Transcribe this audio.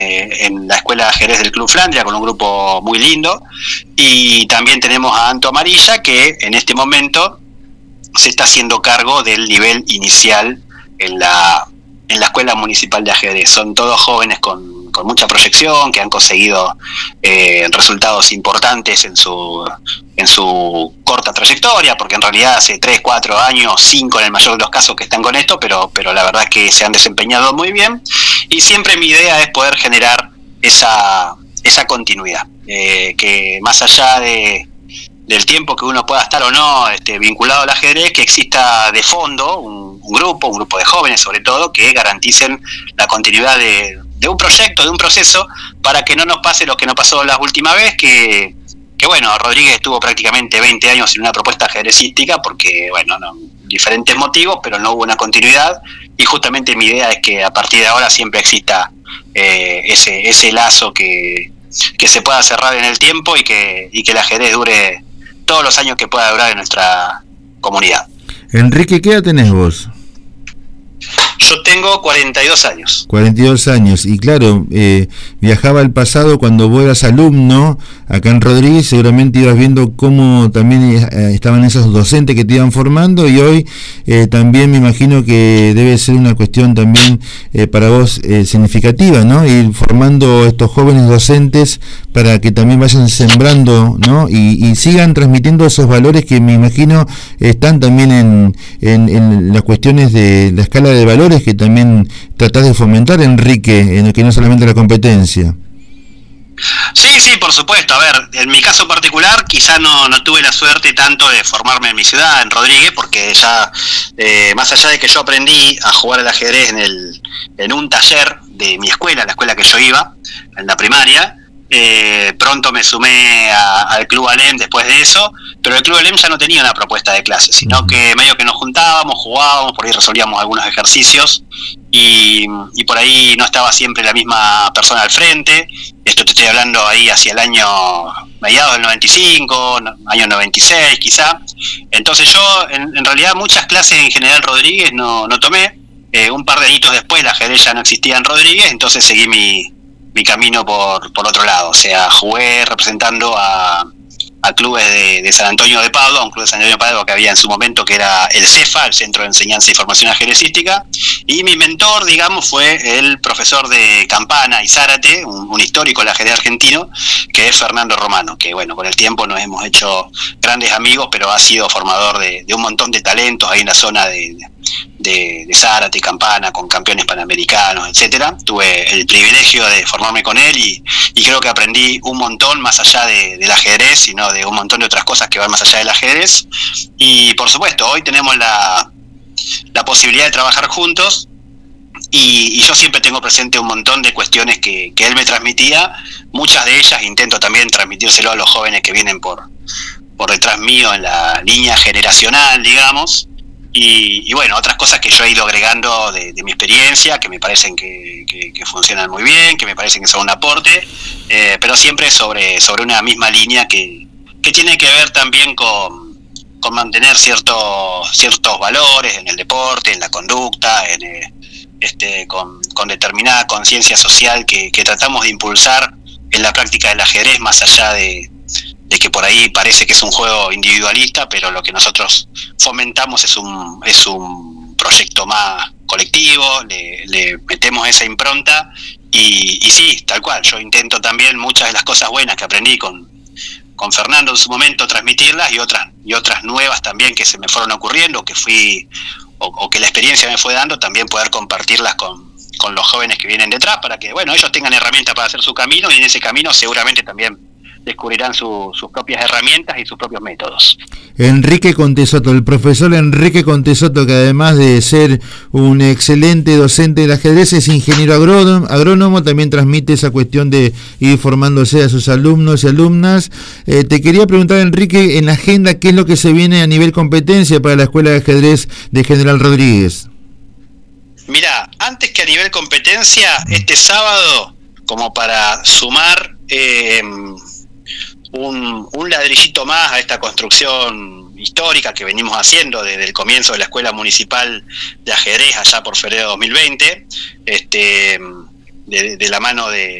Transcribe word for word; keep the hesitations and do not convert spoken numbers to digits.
en la Escuela de Ajedrez del Club Flandria, con un grupo muy lindo. Y también tenemos a Anto Amarilla, que en este momento se está haciendo cargo del nivel inicial en la, en la Escuela Municipal de Ajedrez. Son todos jóvenes con, con mucha proyección, que han conseguido eh, resultados importantes en su, en su corta trayectoria, porque en realidad hace tres, cuatro años, cinco en el mayor de los casos que están con esto, pero, pero la verdad es que se han desempeñado muy bien. Y siempre mi idea es poder generar esa, esa continuidad, eh, que más allá de del tiempo que uno pueda estar o no este, vinculado al ajedrez, que exista de fondo un, un grupo, un grupo de jóvenes sobre todo, que garanticen la continuidad de, de un proyecto, de un proceso, para que no nos pase lo que nos pasó la última vez, que, que bueno, Rodríguez estuvo prácticamente veinte años sin una propuesta ajedrecística, porque bueno, no, diferentes motivos, pero no hubo una continuidad, y justamente mi idea es que a partir de ahora siempre exista eh, ese, ese lazo que, que se pueda cerrar en el tiempo, y que, y que el ajedrez dure todos los años que pueda durar en nuestra comunidad. Enrique, ¿qué edad tenés vos? Yo tengo cuarenta y dos años. cuarenta y dos años, y claro, eh, viajaba al pasado cuando vos eras alumno acá en Rodríguez, seguramente ibas viendo cómo también eh, estaban esos docentes que te iban formando, y hoy eh, también me imagino que debe ser una cuestión también eh, para vos eh, significativa, ¿no? Ir formando estos jóvenes docentes para que también vayan sembrando, ¿no? Y, y sigan transmitiendo esos valores que me imagino están también en, en, en las cuestiones de la escala de valores que también tratás de fomentar, Enrique, en el que no solamente la competencia. Sí, sí, por supuesto. A ver, en mi caso particular quizá no, no tuve la suerte tanto de formarme en mi ciudad, en Rodríguez, porque ya, eh, más allá de que yo aprendí a jugar al ajedrez en, el, en un taller de mi escuela, la escuela que yo iba, en la primaria, Eh, pronto me sumé a, al Club Alem después de eso, pero el Club Alem ya no tenía una propuesta de clase, sino que medio que nos juntábamos, jugábamos, por ahí resolvíamos algunos ejercicios, y, y por ahí no estaba siempre la misma persona al frente. Esto te estoy hablando ahí hacia el año mediados del noventa y cinco, año noventa y seis quizá. Entonces yo en, en realidad muchas clases en General Rodríguez no, no tomé. Eh, un par de añitos después la ajedrez ya no existía en Rodríguez, entonces seguí mi mi camino por por otro lado. O sea, jugué representando a, a clubes de, de San Antonio de Padua, un club de San Antonio de Padua que había en su momento, que era el CEFA, el Centro de Enseñanza y Formación Ajedrecística, y mi mentor, digamos, fue el profesor de Campana y Zárate, un, un histórico del ajedrez argentino, que es Fernando Romano, que bueno, con el tiempo nos hemos hecho grandes amigos, pero ha sido formador de, de un montón de talentos ahí en la zona de de, de Zárate y Campana, con campeones panamericanos, etcétera. Tuve el privilegio de formarme con él, y, y creo que aprendí un montón más allá de, del ajedrez, sino de un montón de otras cosas que van más allá del ajedrez. Y por supuesto, hoy tenemos la, la posibilidad de trabajar juntos, y, y yo siempre tengo presente un montón de cuestiones que, que él me transmitía. Muchas de ellas intento también transmitírselo a los jóvenes que vienen por, por detrás mío en la línea generacional, digamos. Y, y bueno, otras cosas que yo he ido agregando de, de mi experiencia, que me parecen que, que, que funcionan muy bien, que me parecen que son un aporte, eh, pero siempre sobre, sobre una misma línea que, que tiene que ver también con, con mantener ciertos, ciertos valores en el deporte, en la conducta, en, eh, este, con, con determinada conciencia social que, que tratamos de impulsar en la práctica del ajedrez, más allá de de que por ahí parece que es un juego individualista, pero lo que nosotros fomentamos es un es un proyecto más colectivo, le, le metemos esa impronta, y, y sí, tal cual, yo intento también muchas de las cosas buenas que aprendí con, con Fernando en su momento transmitirlas, y otras y otras nuevas también que se me fueron ocurriendo, que fui o, o que la experiencia me fue dando, también poder compartirlas con, con los jóvenes que vienen detrás, para que bueno, ellos tengan herramientas para hacer su camino, y en ese camino seguramente también descubrirán su, sus propias herramientas y sus propios métodos. Enrique Contesoto, el profesor Enrique Contesoto, que además de ser un excelente docente del ajedrez, es ingeniero agrónomo, agrónomo también transmite esa cuestión de ir formándose a sus alumnos y alumnas. Eh, te quería preguntar, Enrique, en la agenda, ¿qué es lo que se viene a nivel competencia para la Escuela de Ajedrez de General Rodríguez? Mira, antes que a nivel competencia, este sábado, como para sumar eh, Un, un ladrillito más a esta construcción histórica que venimos haciendo desde el comienzo de la Escuela Municipal de Ajedrez allá por febrero de dos mil veinte, este, de, de la mano de